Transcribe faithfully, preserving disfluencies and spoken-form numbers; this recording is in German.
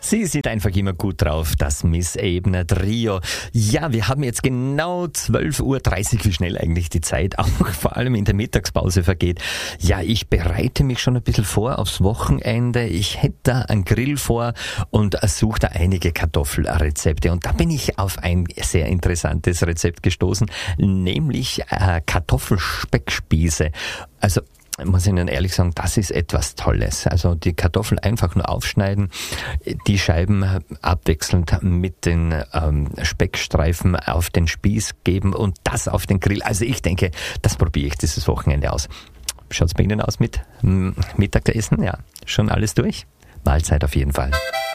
Sie sind einfach immer gut drauf, das Miss Ebner Trio. Ja, wir haben jetzt genau zwölf Uhr dreißig, wie schnell eigentlich die Zeit auch vor allem in der Mittagspause vergeht. Ja, ich bereite mich schon ein bisschen vor aufs Wochenende. Ich hätte da einen Grill vor und suche da einige Kartoffelrezepte. Und da bin ich auf ein sehr interessantes Rezept gestoßen, nämlich äh, Kartoffelspeckspieße. Also muss ich Ihnen ehrlich sagen, das ist etwas Tolles. Also die Kartoffeln einfach nur aufschneiden, die Scheiben abwechselnd mit den ähm, Speckstreifen auf den Spieß geben und das auf den Grill. Also ich denke, das probiere ich dieses Wochenende aus. Schaut's bei Ihnen aus mit m- Mittagessen? Ja, schon alles durch? Mahlzeit auf jeden Fall.